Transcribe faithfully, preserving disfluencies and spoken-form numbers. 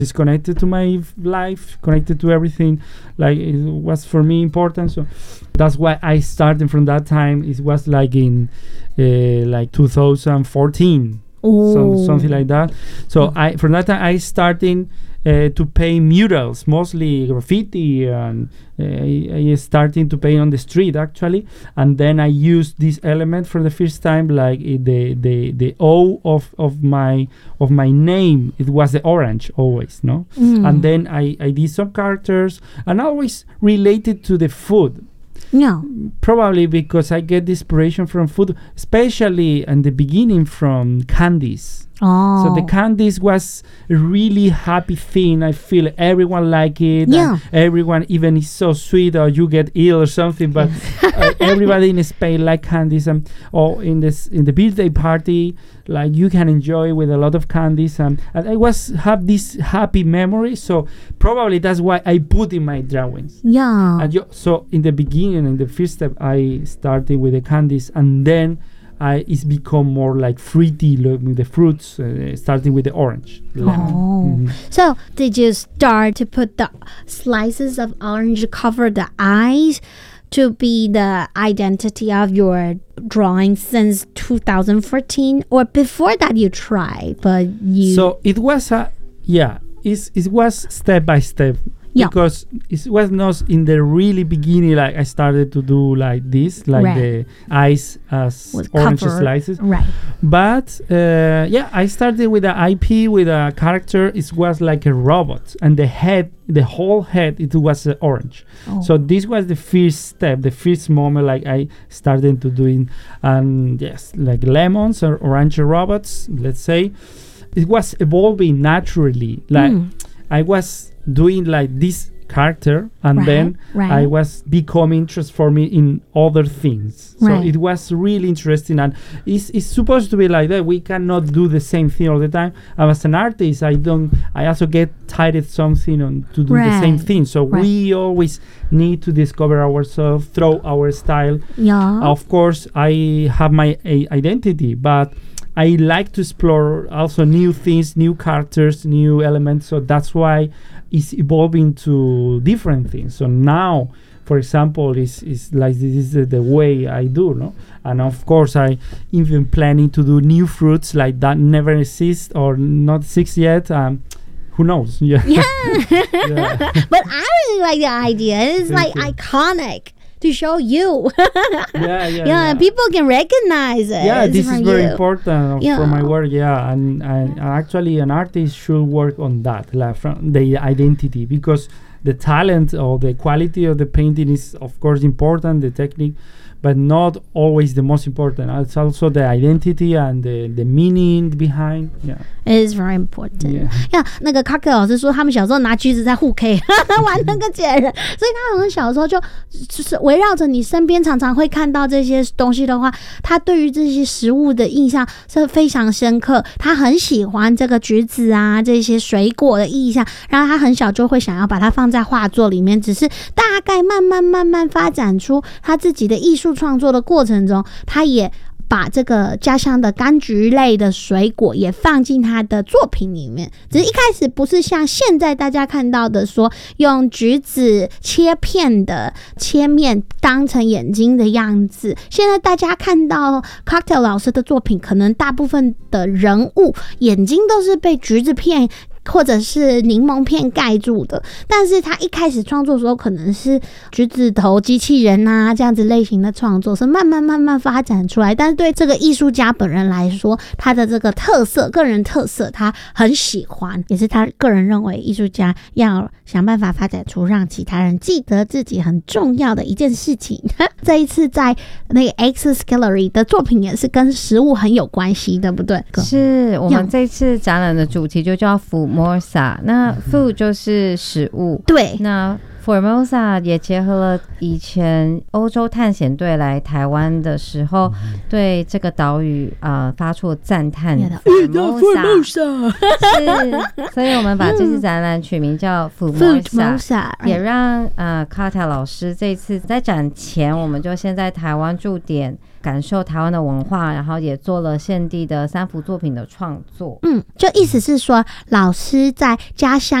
It's connected to my life, connected to everything. Like it was for me important. So that's why I started from that time. It was like in uh, like two thousand fourteen, some, something like that. So mm. I from that time I started uh, to paint murals, mostly graffiti, and uh, I, I started to paint on the street actually. And then I used this element for the first time, like uh, the the the O of of my of my name. It was the orange always, no. Mm. And then I I did some characters, and always related to the food. No. Probably because I get inspiration from food, especially in the beginning from candies. Oh. So the candies was a really happy thing. I feel everyone like it. Yeah. Everyone, even is so sweet, or you get ill or something. But uh, everybody in Spain like candies, and or in this in the birthday party, like you can enjoy with a lot of candies. Um, and I was have this happy memory. So probably that's why I put in my drawings. Yeah. And you, so in the beginning, in the first step, I started with the candies, and then I it's become more like fruity, like with the fruits, uh, starting with the orange. Lemon. Oh, mm-hmm. So did you start to put the slices of orange cover the eyes to be the identity of your drawing since two thousand fourteen, or before that you tried, but you? So it was a yeah, it's, it was step by step. Yeah. Because it was not in the really beginning, like I started to do like this, like right. the eyes as with orange cover. Slices. Right. But uh, yeah, I started with an I P, with a character. It was like a robot, and the head, the whole head, it was uh, orange. Oh. So this was the first step, the first moment, like I started to doing, and yes, like lemons or orange robots, let's say. It was evolving naturally. Like mm. I was doing like this character, and right, then right. I was becoming interest for me in other things. Right. So it was really interesting, and it's, it's supposed to be like that. We cannot do the same thing all the time. And as an artist, I don't. I also get tired something on to do right. the same thing. So right. we always need to discover ourselves through our style. Yeah. Of course, I have my uh, identity, but I like to explore also new things, new characters, new elements. So that's why it's evolving to different things. So now, for example, is is like this is the, the way I do, no? And of course, I even planning to do new fruits like that never exist or not exist yet. Um, who knows? Yeah. Yeah. Yeah. But I really like the idea. It's Thank like you. Iconic. To show you. yeah, yeah, yeah, yeah. People can recognize it. Yeah, this is very you. important yeah. for my work. Yeah, and, and actually, an artist should work on that, like from the identity, because the talent or the quality of the painting is, of course, important. The technique, but not always the most important. It's also the identity and the, the meaning behind. Yeah, it is very important. Yeah, yeah 那个 Kaka 老师说，他们小时候拿橘子在互 K 玩那个解人，所以他很小时候就就是围绕着你身边，常常会看到这些东西的话，他对于这些食物的印象是非常深刻。他很喜欢这个橘子啊，这些水果的印象，然后他很小就会想要把它放在画作里面，只是大概慢慢慢慢发展出他自己的艺术创作的过程中，他也把这个家乡的柑橘类的水果也放进他的作品里面，只是一开始不是像现在大家看到的说用橘子切片的切面当成眼睛的样子。现在大家看到 Cocktail 老师的作品，可能大部分的人物眼睛都是被橘子片或者是柠檬片盖住的，但是他一开始创作的时候可能是橘子头机器人啊这样子类型的创作，是慢慢慢慢发展出来。但是对这个艺术家本人来说，他的这个特色个人特色他很喜欢，也是他个人认为艺术家要想办法发展出让其他人记得自己很重要的一件事情。这一次在那个 Access Gallery 的作品也是跟食物很有关系，对不对？ 是，我们这次展览的主题就叫 Formosa， 那 food 就是食物， 对， 那 Formosa 也结合了以前欧洲探险队来台湾的时候对这个岛屿、呃、发出赞叹 Formosa 是，所以我们把这次展览取名叫 Formosa， 也让呃 Kata 老师这次在展前我们就先在台湾驻点感受台湾的文化，然后也做了现地的三幅作品的创作。 嗯，就意思是说，老师在家乡